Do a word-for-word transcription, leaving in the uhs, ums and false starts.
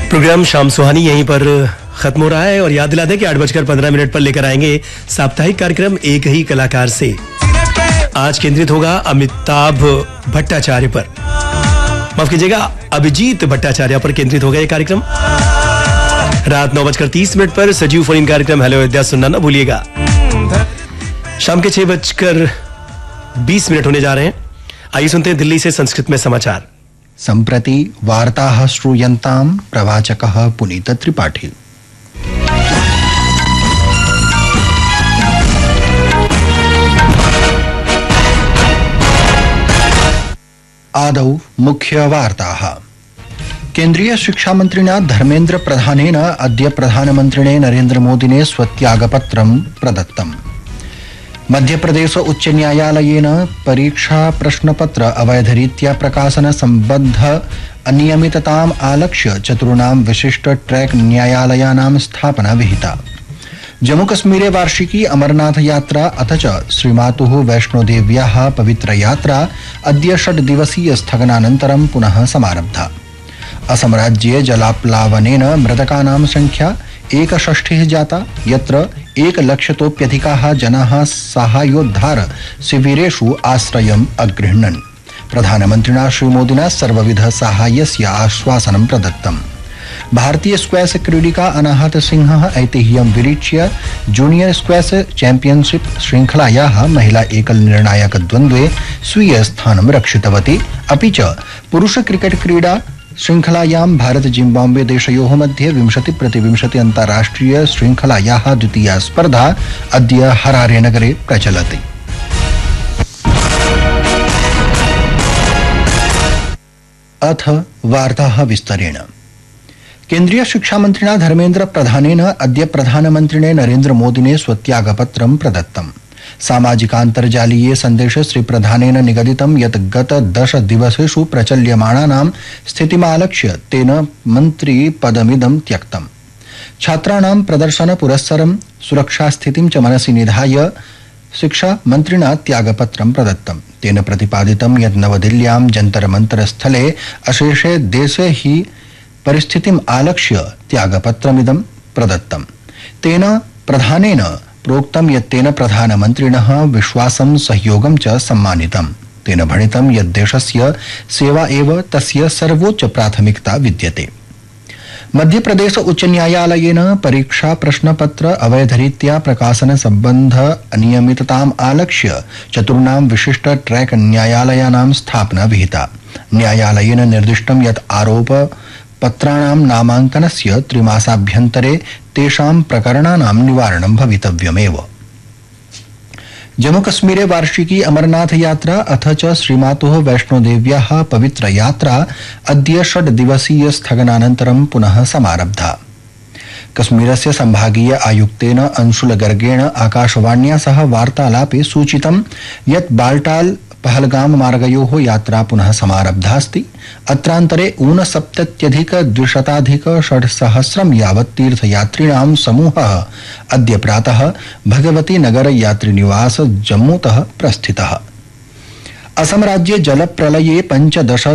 Programme शाम सुहानी यहीं पर खत्म हो रहा है और याद दिला दें कि आठ बजकर पंद्रह मिनट पर लेकर आएंगे साप्ताहिक कार्यक्रम एक ही कलाकार से। आज केंद्रित होगा अमिताभ भट्टाचार्य पर, माफ कीजिएगा अभिजीत भट्टाचार्य पर केंद्रित होगा यह कार्यक्रम। रात नौ बजकर तीस मिनट पर सजीव फोन इन कार्यक्रम हेलो अयोध्या सुनना ना भूलिएगा। शाम के छह बजकर बीस मिनट होने जा रहे हैं। आइए सुनते हैं दिल्ली से संस्कृत में समाचार। सम्प्रति वार्ताः श्रूयन्तां प्रवाचकः पुनीत त्रिपाठी। आदौ मुख्य वार्ताः। केन्द्रीय शिक्षा मंत्रिणा धर्मेन्द्र प्रधानेन अद्य प्रधानमन्त्रिणे नरेन्द्र मोदिने स्वत्यागपत्रं प्रदत्तम्। मध्यप्रदेश उच्च न्यायालयेन परीक्षा प्रश्नपत्र अवैधरीत्या प्रकाशन संबद्ध अनियमितताम् आलक्ष्य चतुर्णां विशिष्ट ट्रैक न्यायालयानां स्थापना विहिता। जम्मूकश्मीरे वार्षिकी अमरनाथ यात्रा अथ च श्रीमातुः वैष्णोदेव्याः पवित्र यात्रा अद्य षड् दिवसीय स्थगनानन्तरं पुनः समारब्धा। असम राज्ये जलाप्लावनेन मृतकानां संख्या एकषष्टिः जाता, यत्र एकलक्षतोप्यधिकाः जनाः साहाय्योद्धार शिविरेषु आश्रयम् अगृह्णन्। प्रधानमन्त्रिणा श्रीमोदिना सर्वविध साहाय्यस्य आश्वासनं प्रदत्तम्। भारतीय स्क्वैश क्रीडिका अनाहत सिंहः ऐतिह्यं विरिच्य जूनियर स्क्वैश चैंपियनशिप श्रृंखलायाः महिला एकल निर्णायक द्वन्द्वे स्वीय स्थानं रक्षितवती। अपि च पुरुष क्रिकेट क्रीडा श्रृंखलायां भारत जिम्बाब्वे देशयोः मध्ये विंशति प्रतिविंशति अन्ताराष्ट्रिय श्रृंखलायाः द्वितीया स्पर्धा अद्य हरारे नगरे प्रचलति। अथ वार्ताः विस्तरेण। केन्द्रीय शिक्षा मंत्रिणा धर्मेन्द्र प्रधानेन अद्य प्रधानमन्त्रिणे नरेन्द्र मोदिने स्वत्यागपत्रं प्रदत्तम्। सामाजिकान्तर्जालीये सन्देशे श्री प्रधानेन निगदितं यत् गत दश दिवसेषु प्रचल्यमाणानां स्थितिमालक्ष्य तेन मन्त्रिपदमिदं त्यक्तम्। छात्राणां प्रदर्शन पुरस्सरं सुरक्षास्थितिं च मनसि निधाय शिक्षा मन्त्रिणा त्यागपत्रं प्रदत्तम्। तेन प्रतिपादितं यत् नवदिल्ल्यां जन्तर मन्तर स्थले अशेषे देशे हि परिस्थितिम् आलक्ष्य त्यागपत्रमिदं प्रदत्तम्। तेन प्रधानेन प्रोक्तं यत् तेन प्रधानमन्त्रिणः विश्वासं सहयोगं च सम्मानितम्। तेन भणितं यत् देशस्य सेवा एव तस्य सर्वोच्च प्राथमिकता विद्यते। मध्यप्रदेश उच्च न्यायालयेन परीक्षा प्रश्नपत्र अवैधरीत्या प्रकाशन संबंध अनियमितताम् आलक्ष्य चतुर्णां विशिष्ट ट्रैक न्यायालयानां स्थापना विहिता। न्यायालयेन निर्दिष्टं यत् आरोप पत्राणां नामाङ्कनस्य त्रिमासाभ्यन्तरे तेषां प्रकरणानां निवारणं भवितव्यमेव। जम्मूकश्मीरे वार्षिकी अमरनाथ यात्रा अथ च श्रीमातुः वैष्णोदेव्याः पवित्र यात्रा अद्य षड् दिवसीय स्थगनानन्तरं पुनः समारब्धा। कश्मीरस्य संभागीय आयुक्तेन अंशुल गर्गेण आकाशवाण्या सह वार्तालापे सूचितं यत् बाल्टाल पहलगाम मार्गयोः यात्रा पुनः समारब्धास्ति। अत्रान्तरे ऊनसप्तत्यधिक द्विशताधिक षड्सहस्रं यावत् तीर्थयात्रिणां समूहः अद्य प्रातः भगवती नगर यात्रिनिवास जम्मूतः प्रस्थितः। असम राज्ये जलप्रलये पञ्चदश